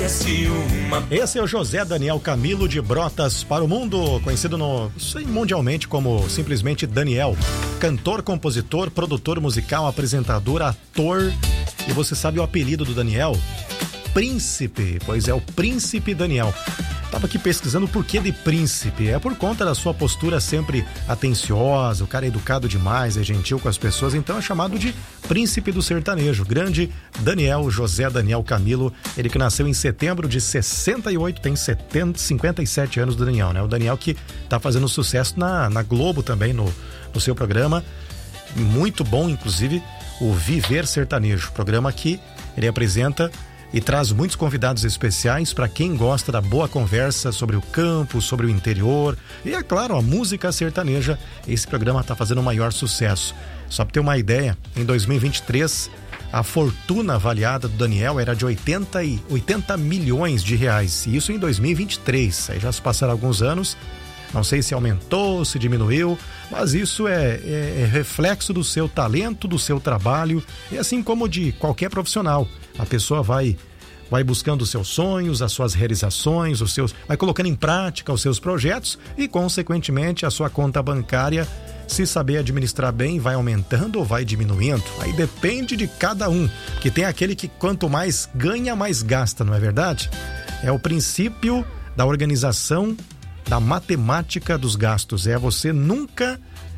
parece uma... Esse é o José Daniel Camilo de Brotas para o Mundo, conhecido mundialmente como simplesmente Daniel. Cantor, compositor, produtor musical, apresentador, ator. E você sabe o apelido do Daniel? Príncipe, pois é, o Príncipe Daniel. Tava aqui pesquisando o porquê de príncipe. É por conta da sua postura sempre atenciosa, o cara é educado demais, é gentil com as pessoas, então é chamado de príncipe do sertanejo. Grande Daniel José Daniel Camilo, ele que nasceu em setembro de 68, tem 57 anos do Daniel, né? O Daniel que tá fazendo sucesso na Globo também, no seu programa. Muito bom, inclusive, o Viver Sertanejo, programa que ele apresenta e traz muitos convidados especiais para quem gosta da boa conversa sobre o campo, sobre o interior e, é claro, a música sertaneja. Esse programa está fazendo o maior sucesso. Só para ter uma ideia, em 2023, a fortuna avaliada do Daniel era de 80 milhões de reais. E isso em 2023. Aí já se passaram alguns anos, não sei se aumentou, se diminuiu, mas isso é reflexo do seu talento, do seu trabalho, e assim como de qualquer profissional. A pessoa vai buscando os seus sonhos, as suas realizações, vai colocando em prática os seus projetos e, consequentemente, a sua conta bancária, se saber administrar bem, vai aumentando ou vai diminuindo. Aí depende de cada um, que tem aquele que quanto mais ganha, mais gasta, não é verdade? É o princípio da organização, da matemática dos gastos. É você nunca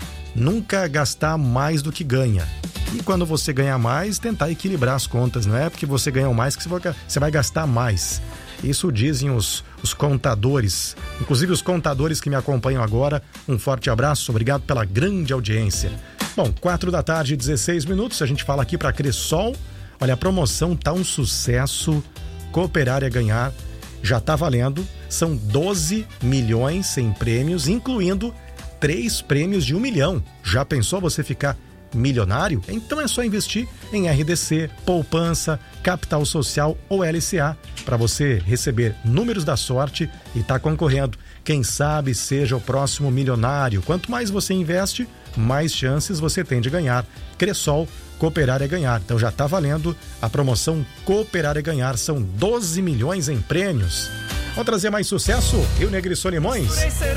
gastar mais do que ganha. E quando você ganhar mais, tentar equilibrar as contas, não é porque você ganha mais que você vai gastar mais. Isso dizem os contadores, inclusive os contadores que me acompanham agora. Um forte abraço, obrigado pela grande audiência. Bom, 4h16, a gente fala aqui para Cressol. Olha, a promoção tá um sucesso, Cooperar é Ganhar, já tá valendo, são 12 milhões em prêmios, incluindo 3 prêmios de 1 milhão. Já pensou você ficar milionário? Então é só investir em RDC, poupança, capital social ou LCA para você receber números da sorte e tá concorrendo. Quem sabe seja o próximo milionário. Quanto mais você investe, mais chances você tem de ganhar. Cressol, Cooperar é Ganhar. Então já tá valendo a promoção Cooperar é Ganhar. São 12 milhões em prêmios. Vamos trazer mais sucesso? Eu, Negri Solimões.